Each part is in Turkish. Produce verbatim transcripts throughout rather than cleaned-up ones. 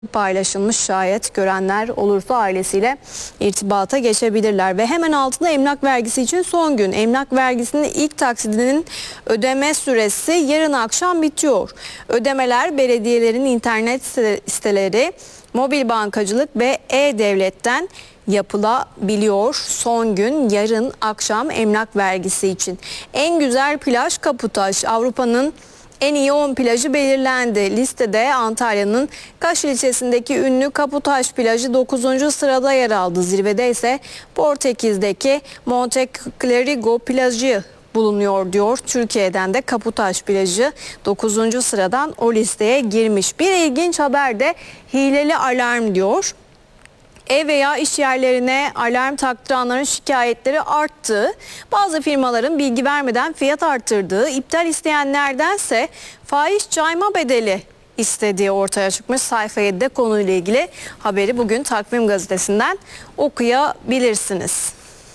paylaşılmış, şayet görenler olursa ailesiyle irtibata geçebilirler. Ve hemen altında emlak vergisi için son gün. Emlak vergisinin ilk taksidinin ödeme süresi yarın akşam bitiyor. Ödemeler belediyelerin internet siteleri, mobil bankacılık ve e-devletten yapılabiliyor. Son gün yarın akşam emlak vergisi için. En güzel plaj Kaputaş. Avrupa'nın en iyi on plajı belirlendi. Listede Antalya'nın Kaş ilçesindeki ünlü Kaputaş plajı dokuzuncu sırada yer aldı. Zirvede ise Portekiz'deki Monte Clérigo plajı bulunuyor diyor. Türkiye'den de Kaputaş plajı dokuzuncu sıradan o listeye girmiş. Bir ilginç haber de hileli alarm diyor. Ev veya iş yerlerine alarm taktıranların şikayetleri arttı. Bazı firmaların bilgi vermeden fiyat arttırdığı, iptal isteyenlerdense faiz cayma bedeli istediği ortaya çıkmış. Sayfa yedide konuyla ilgili haberi bugün Takvim Gazetesi'nden okuyabilirsiniz.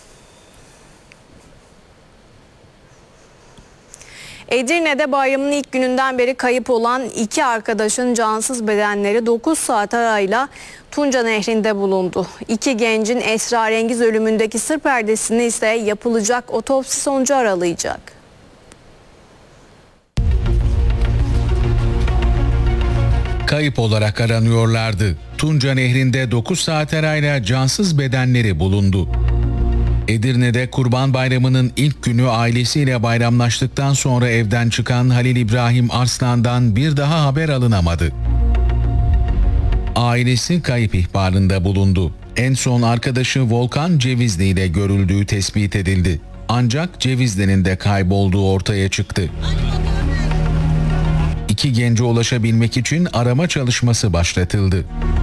Edirne'de bayramın ilk gününden beri kayıp olan iki arkadaşın cansız bedenleri dokuz saat arayla Tunca Nehri'nde bulundu. İki gencin esrarengiz ölümündeki sır perdesini ise yapılacak otopsi sonucu aralayacak. Kayıp olarak aranıyorlardı. Tunca Nehri'nde dokuz saat arayla cansız bedenleri bulundu. Edirne'de Kurban Bayramı'nın ilk günü ailesiyle bayramlaştıktan sonra evden çıkan Halil İbrahim Arslan'dan bir daha haber alınamadı. Ailesi kayıp ihbarında bulundu. En son arkadaşı Volkan Cevizli ile görüldüğü tespit edildi. Ancak Cevizli'nin de kaybolduğu ortaya çıktı. İki gence ulaşabilmek için arama çalışması başlatıldı.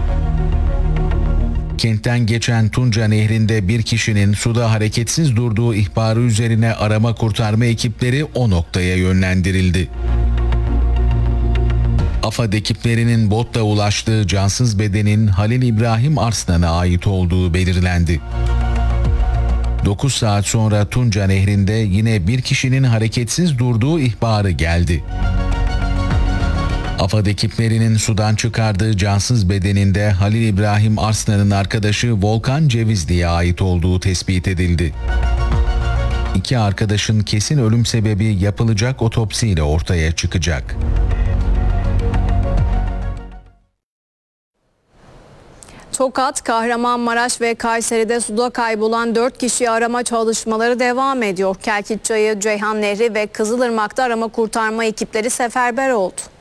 Kentten geçen Tunca Nehri'nde bir kişinin suda hareketsiz durduğu ihbarı üzerine arama kurtarma ekipleri o noktaya yönlendirildi. AFAD ekiplerinin botla ulaştığı cansız bedenin Halil İbrahim Arslan'a ait olduğu belirlendi. dokuz saat sonra Tunca Nehri'nde yine bir kişinin hareketsiz durduğu ihbarı geldi. AFAD ekiplerinin sudan çıkardığı cansız bedeninde Halil İbrahim Arslan'ın arkadaşı Volkan Cevizli'ye ait olduğu tespit edildi. İki arkadaşın kesin ölüm sebebi yapılacak otopsiyle ortaya çıkacak. Tokat, Kahramanmaraş ve Kayseri'de suda kaybolan dört kişiyi arama çalışmaları devam ediyor. Kelkitçayı, Ceyhan Nehri ve Kızılırmak'ta arama kurtarma ekipleri seferber oldu.